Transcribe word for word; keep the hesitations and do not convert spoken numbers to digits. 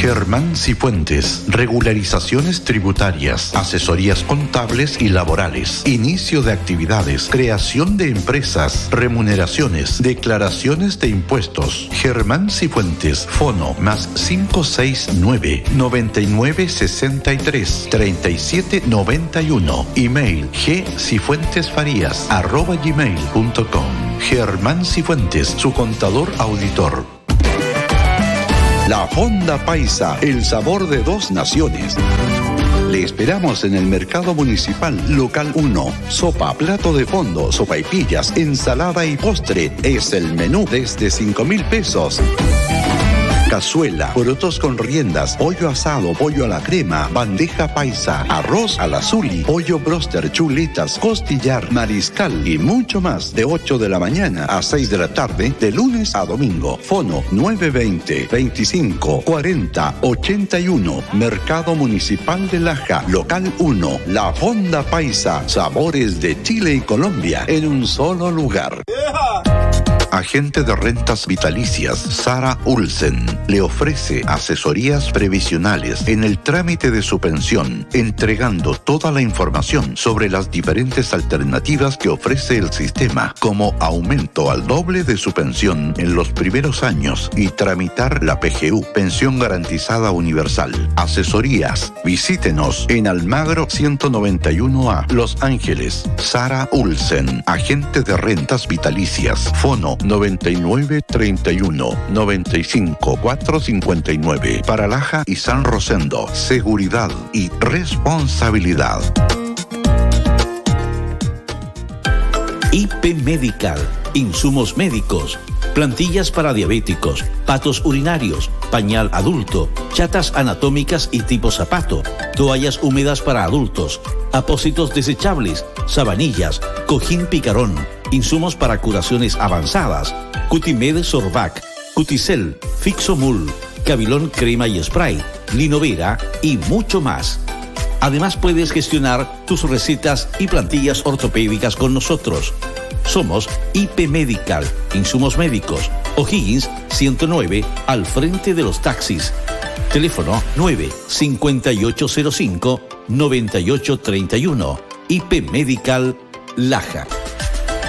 Germán Cifuentes, regularizaciones tributarias, asesorías contables y laborales, inicio de actividades, creación de empresas, remuneraciones, declaraciones de impuestos. Germán Cifuentes, fono más cinco seis nueve, noventa y nueve sesenta y tres, treinta y siete noventa y uno, email gcifuentesfarías arroba gmail punto com. Germán Cifuentes, su contador auditor. La Fonda Paisa, el sabor de dos naciones. Le esperamos en el Mercado Municipal Local uno. Sopa, plato de fondo, sopaipillas, ensalada y postre. Es el menú desde cinco mil pesos. Cazuela, porotos con riendas, pollo asado, pollo a la crema, bandeja paisa, arroz al azuli, pollo broster, chuletas, costillar, mariscal y mucho más de ocho de la mañana a seis de la tarde de lunes a domingo. Fono nueve veinte, veinticinco, cuarenta, ochenta y uno. Mercado Municipal de Laja, Local uno. La Fonda Paisa, sabores de Chile y Colombia en un solo lugar. Agente de rentas vitalicias Sara Olsen le ofrece asesorías previsionales en el trámite de su pensión, entregando toda la información sobre las diferentes alternativas que ofrece el sistema, como aumento al doble de su pensión en los primeros años y tramitar la P G U, Pensión Garantizada Universal. Asesorías. Visítenos en Almagro ciento noventa y uno A, Los Ángeles. Sara Olsen, agente de rentas vitalicias. Fono noventa y nueve treinta y uno, noventa y cinco cuatrocientos cincuenta y nueve. Para Laja y San Rosendo, seguridad y responsabilidad. I P Medical, insumos médicos, plantillas para diabéticos, patos urinarios, pañal adulto, chatas anatómicas y tipo zapato, toallas húmedas para adultos, apósitos desechables, sabanillas, cojín picarón, insumos para curaciones avanzadas, Cutimed Sorvac, Cuticel, Fixomul, Cabilón crema y spray, Linovera y mucho más. Además puedes gestionar tus recetas y plantillas ortopédicas con nosotros. Somos I P Medical, insumos médicos, O'Higgins ciento nueve, al frente de los taxis. Teléfono nueve cinco ocho cero cinco, nueve ocho tres uno. I P Medical Laja.